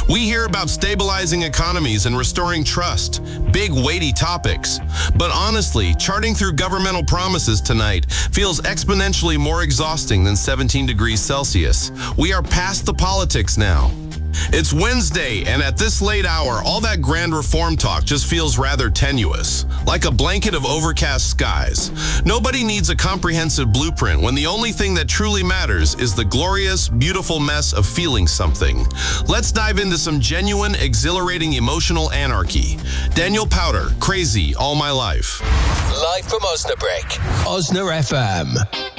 We hear about stabilizing economies and restoring trust, big weighty topics. But honestly, charting through governmental promises tonight feels exponentially more exhausting than 17 degrees Celsius. We are past the politics now. It's Wednesday, and at this late hour, all that grand reform talk just feels rather tenuous, like a blanket of overcast skies. Nobody needs a comprehensive blueprint when the only thing that truly matters is the glorious, beautiful mess of feeling something. Let's dive into some genuine, exhilarating emotional anarchy. Daniel Powter, Crazy All My Live. Live from Osnabrück, Osna FM.